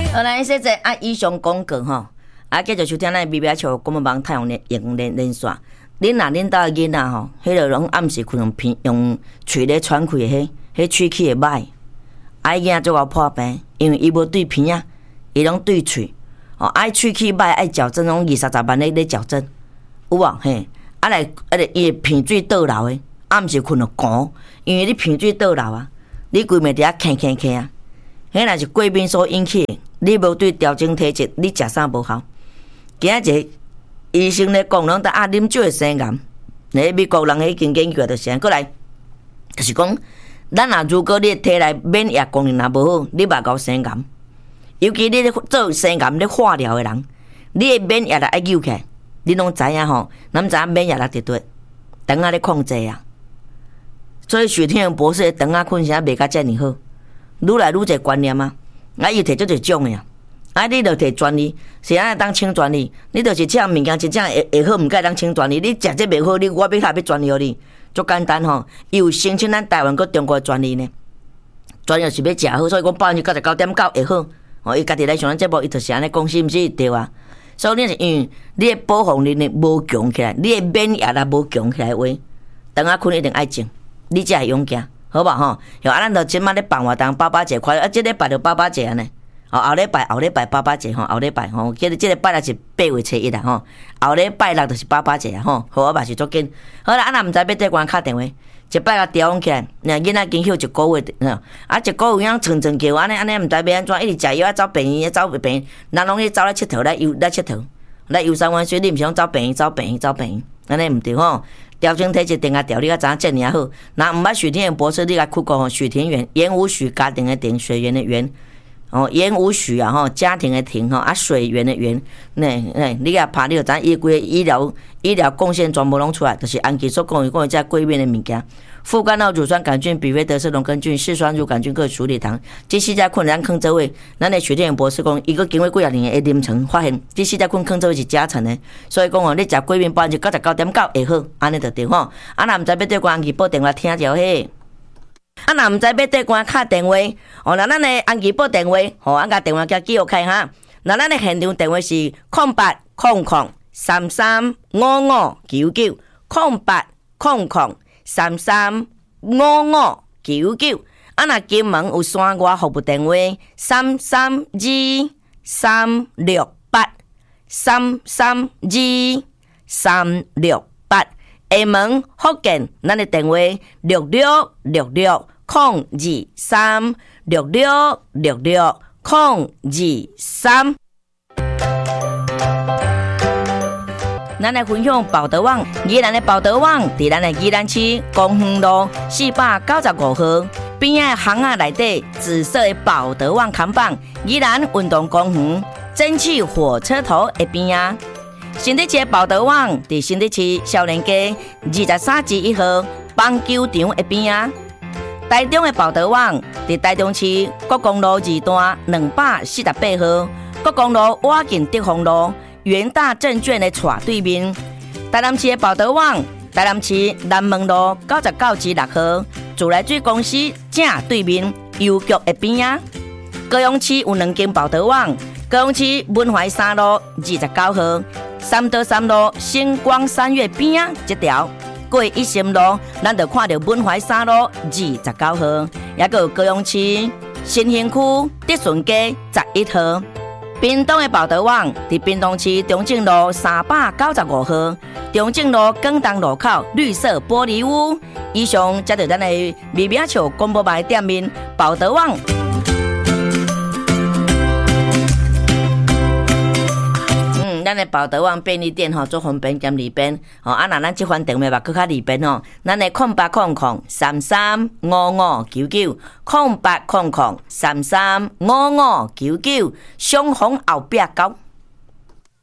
好，咱说这以上广告吼，继续收听咱微微笑广播网太阳连线。恁若恁兜的囡仔吼，迄个拢暗时困用喙咧喘气的迄喙齿会歹，囡仔最好破病，因为伊无对鼻啊，伊拢对喙。喙齿歹爱矫正，拢20-30万咧矫正，有无嘿？伊鼻水倒流的，暗时困就寒，因为你鼻水倒流啊，你规暝伫遐咳啊，迄若是过敏所引起的，你无对调整体质，你食啥无效？今仔日医生咧讲，拢啉酒会生癌。咧美国人迄间研究就是安，过来就是讲，咱如果你体内免疫功能若无好，你嘛搞生癌。尤其你咧做生癌咧化疗的人，你的免疫力爱救起来，你拢知影吼，咱知影免疫力伫倒，肠仔咧控制啊。所以许天元博士的肠仔困啥袂甲遮尔好，愈来愈侪观念啊，伊摕足侪种的啊，你著摕专利，是安尼当请专利，你著是这样物件真正会好，毋该当请专利。你食这袂好，我要下要专利互你，足简单吼。伊有申请咱台湾佮中国的专利呢，专利是要食好，所以讲8:99.9会好。伊家己来上咱节目，伊就是安尼讲，是毋是对啊？所以你是因为你的保护力无强起来，你的免疫力无强起来话，肠仔困一定爱种，你才会勇敢，好吧吼？像咱著即摆咧办活动爸节快乐，即礼拜著爸节安尼。后礼拜爸节吼，后礼拜吼，即个拜六是8月初1啦吼，后礼拜六就是爸节啊吼，好我嘛是足紧。好啦，若毋知要缀关敲电话，一摆甲调起来，囡仔经休1个月，一个月样蹭叫安尼，毋知要安怎，一直食药走病院，走病院，咱拢去走来佚佗，来佚佗，来游山玩水，你毋是讲走病院，安尼毋对吼。调整体质定下调，你甲知影遮尔好。若毋捌许天元博士，你甲去过吼，许田园，言无许家庭的庭，水源的源。言无许啊吼，家庭的庭吼，水源的源，你甲拍，你就知伊规个医疗贡献全部拢出来，就是安吉所讲的这贵面的物件，副干酪乳酸杆菌、比菲德氏龙根菌、视酸乳杆菌各处理糖，这四只菌咱放做位，咱的许天元博士讲，伊个经过几啊年的临床发现，这四只菌放做位是加成的，所以讲你食贵面99.9%会好，安尼就对吼。若毋知要对关安吉报电话听着嘿。若毋知要对关敲电话，若咱的安吉报电话，甲电话叫记录开哈。若咱的现场电话是0800335599，0800335599。若金门有山外服务电话332-368，332-368。厦门福建，咱的电话6666-023，6666-023。咱来分享宝德网，宜兰的宝德网伫咱的宜兰市公园路495号边仔巷仔内底，紫色的宝德网看板，宜兰运动公园蒸汽火车头的边仔。新竹市的宝德网伫新竹市少年街23-1号棒球场的边仔。台中的宝德网伫台中市国公路2段248号，国公路挖近德丰路元大证券的斜对面。台南市的宝德网，台南市南门路99-6号自来水公司正对面邮局的边仔。高雄市有2间宝德网，高雄市文怀3路29号3德3路星光三月边仔这条。过一心路，咱就看到文怀3路29号，也有高雄市新兴区德顺街11号。屏东的宝德网伫屏东市中正路395号，中正路广东路口绿色玻璃屋。以上才是咱的微微笑广播牌店面宝德网。咱的宝德旺便利店吼，做方便兼利便吼。若咱这番电话嘛，搁较利便吼。咱的0800335599，0800335599，双红后壁高。